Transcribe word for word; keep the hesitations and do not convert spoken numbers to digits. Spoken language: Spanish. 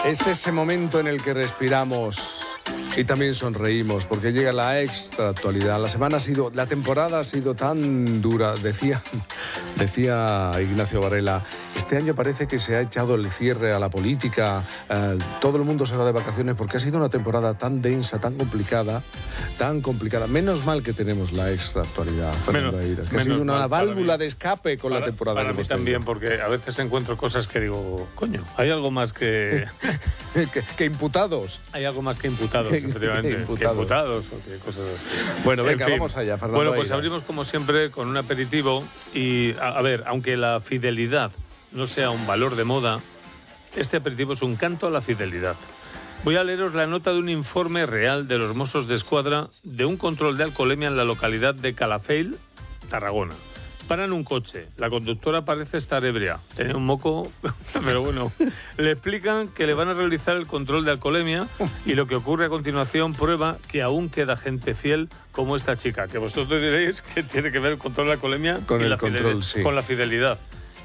Es ese momento en el que respiramos y también sonreímos, porque llega la extra actualidad. La semana ha sido, la temporada ha sido tan dura, decía, decía Ignacio Varela. Este año parece que se ha echado el cierre a la política, eh, todo el mundo se va de vacaciones porque ha sido una temporada tan densa, tan complicada, tan complicada. Menos mal que tenemos la extra actualidad, Fernando Eiras, que ha sido una válvula de escape con para, la temporada. Para que mí también, porque a veces encuentro cosas que digo, coño, hay algo más que... que, que imputados. Hay algo más que imputados, que, efectivamente. Que imputados. Que imputados o que cosas así. Bueno, venga, en fin, vamos allá, Fernando Bueno, pues Eiras. abrimos como siempre con un aperitivo y, a, a ver, aunque la fidelidad no sea un valor de moda, este aperitivo es un canto a la fidelidad. Voy a leeros la nota de un informe real de los Mossos de Escuadra de un control de alcoholemia en la localidad de Calafell, Tarragona. Paran un coche, la conductora parece estar ebria, tenía un moco, pero bueno, le explican que le van a realizar el control de alcoholemia y lo que ocurre a continuación prueba que aún queda gente fiel como esta chica, que vosotros diréis que tiene que ver el control de alcoholemia con y el la control, fidelidad, sí. con la fidelidad.